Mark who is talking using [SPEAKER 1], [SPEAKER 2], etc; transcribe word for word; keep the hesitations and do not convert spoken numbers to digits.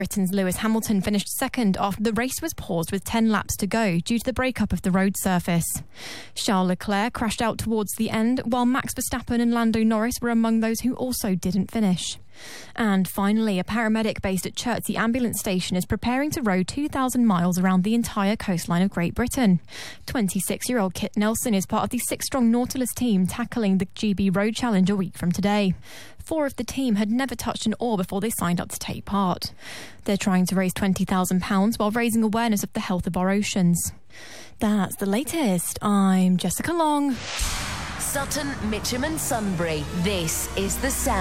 [SPEAKER 1] Britain's Lewis Hamilton finished second after the race was paused with ten laps to go due to the breakup of the road surface. Charles Leclerc crashed out towards the end, while Max Verstappen and Lando Norris were among those who also didn't finish. And finally, a paramedic based at Chertsey Ambulance Station is preparing to row two thousand miles around the entire coastline of Great Britain. twenty-six-year-old Kit Nelson is part of the six-strong Nautilus team tackling the G B Road Challenge a week from today. Four of the team had never touched an oar before they signed up to take part. They're trying to raise twenty thousand pounds while raising awareness of the health of our oceans. That's the latest. I'm Jessica Long.
[SPEAKER 2] Sutton, Mitcham and Sunbury. This is The Sound.